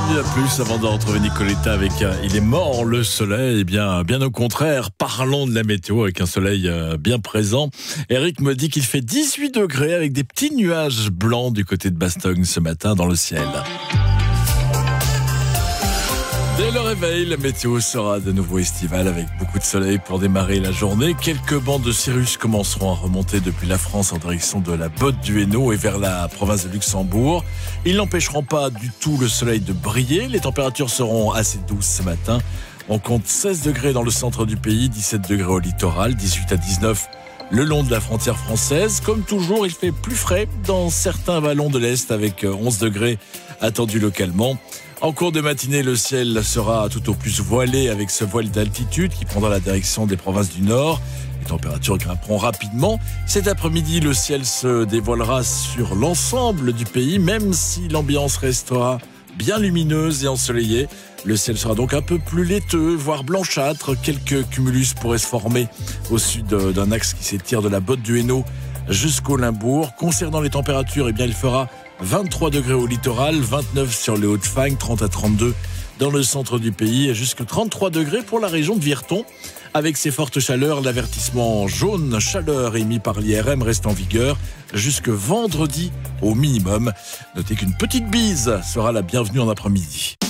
Plus avant de retrouver Nicoletta avec Il est mort le soleil. Eh bien au contraire, parlons de la météo avec un soleil bien présent. Eric me dit qu'il fait 18 degrés avec des petits nuages blancs du côté de Bastogne ce matin dans le ciel. Dès le réveil, la météo sera de nouveau estivale avec beaucoup de soleil pour démarrer la journée. Quelques bancs de cirrus commenceront à remonter depuis la France en direction de la Botte du Hainaut et vers la province de Luxembourg. Ils n'empêcheront pas du tout le soleil de briller. Les températures seront assez douces ce matin. On compte 16 degrés dans le centre du pays, 17 degrés au littoral, 18 à 19 le long de la frontière française. Comme toujours, il fait plus frais dans certains vallons de l'Est avec 11 degrés attendus localement. En cours de matinée, le ciel sera tout au plus voilé avec ce voile d'altitude qui prendra la direction des provinces du Nord. Les températures grimperont rapidement. Cet après-midi, le ciel se dévoilera sur l'ensemble du pays, même si l'ambiance restera bien lumineuse et ensoleillée. Le ciel sera donc un peu plus laiteux, voire blanchâtre. Quelques cumulus pourraient se former au sud d'un axe qui s'étire de la Botte du Hainaut jusqu'au Limbourg. Concernant les températures, il fera 23 degrés au littoral, 29 sur les Hauts-de-Fagne, 30 à 32 dans le centre du pays et jusqu'à 33 degrés pour la région de Virton. Avec ces fortes chaleurs, l'avertissement jaune chaleur émis par l'IRM reste en vigueur jusque vendredi au minimum. Notez qu'une petite bise sera la bienvenue en après-midi.